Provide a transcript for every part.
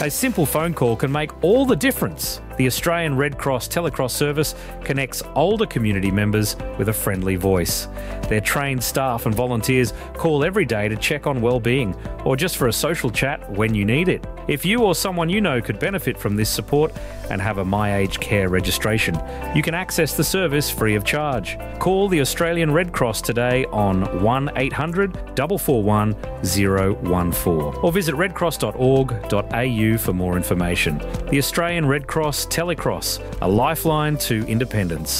A simple phone call can make all the difference. The Australian Red Cross Telecross service connects older community members with a friendly voice. Their trained staff and volunteers call every day to check on well-being or just for a social chat when you need it. If you or someone you know could benefit from this support and have a My Aged Care registration, you can access the service free of charge. Call the Australian Red Cross today on 1800 441 014 or visit redcross.org.au for more information. The Australian Red Cross Telecross, a lifeline to independence.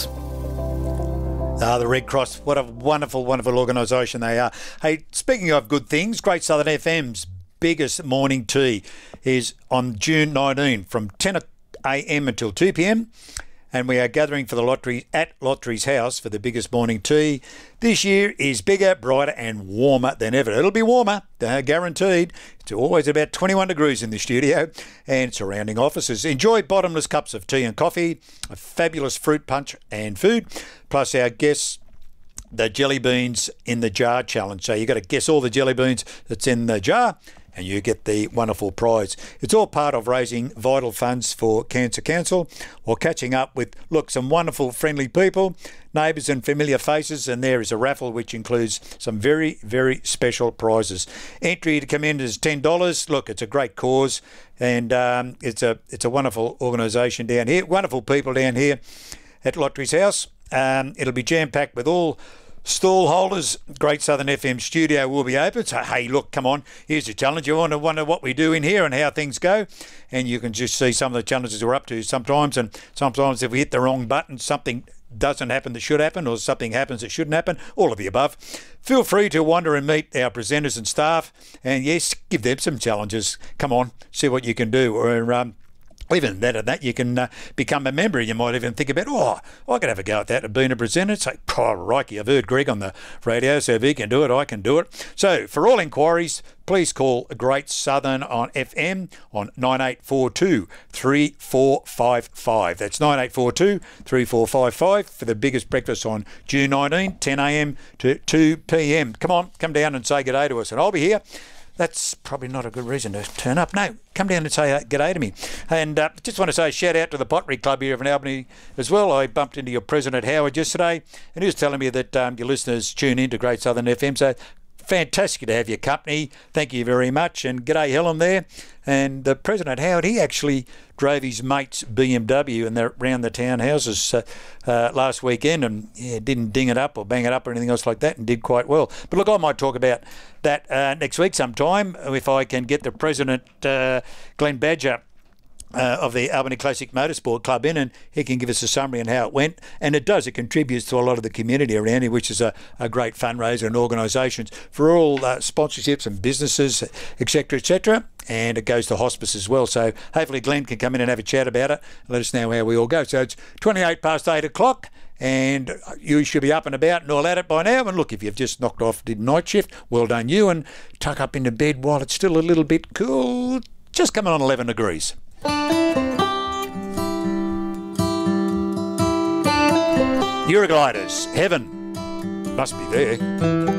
The Red Cross, what a wonderful, wonderful organisation they are. Hey, speaking of good things, Great Southern FM's biggest morning tea is on June 19 from 10 a.m. until 2 p.m. And we are gathering for the lottery at Lottery's House for the biggest morning tea. This year is bigger, brighter and warmer than ever. It'll be warmer, guaranteed. It's always about 21 degrees in the studio and surrounding offices. Enjoy bottomless cups of tea and coffee, a fabulous fruit punch and food, plus our guests, the jelly beans in the jar challenge. So you've got to guess all the jelly beans that's in the jar and you get the wonderful prize. It's all part of raising vital funds for Cancer Council or catching up with, some wonderful friendly people, neighbours and familiar faces, and there is a raffle which includes some very, very special prizes. Entry to come in is $10. Look, it's a great cause and it's a wonderful organisation down here, wonderful people down here at Lottery's House. It'll be jam-packed with all stall holders. Great Southern FM studio will be open. So, hey, look, come on, here's the challenge. You want to wonder what we do in here and how things go. And you can just see some of the challenges we're up to sometimes. And sometimes if we hit the wrong button, something doesn't happen that should happen or something happens that shouldn't happen, all of the above. Feel free to wander and meet our presenters and staff. And, yes, give them some challenges. Come on, see what you can do. Or even better than that, you can become a member. You might even think about, I could have a go at that and being a presenter. It's like, crikey, I've heard Greg on the radio, so if he can do it, I can do it. So for all inquiries, please call Great Southern on FM on 9842 3455. That's 9842 3455 for the biggest breakfast on June 19, 10 a.m. to 2 p.m. Come on, come down and say good day to us, and I'll be here. That's probably not a good reason to turn up. No, come down and say g'day to me. And just want to say a shout out to the Pottery Club here in Albany as well. I bumped into your President Howard yesterday and he was telling me that your listeners tune in to Great Southern FM. So fantastic to have your company. Thank you very much. And g'day Helen there. And the President Howard, he actually drove his mate's BMW and around the townhouses last weekend and didn't ding it up or bang it up or anything else like that and did quite well. But look, I might talk about that next week sometime if I can get the President, Glenn Badger, of the Albany Classic Motorsport Club in, and he can give us a summary on how it went. And it contributes to a lot of the community around here, which is a great fundraiser and organisations for all sponsorships and businesses, etc., etc. And it goes to hospice as well. So hopefully Glenn can come in and have a chat about it and let us know how we all go. So it's 28 past 8 o'clock and you should be up and about and all at it by now. And look, if you've just knocked off, did night shift, well done you, and tuck up into bed while it's still a little bit cool. Just coming on 11 degrees. Eurogliders, heaven, must be there.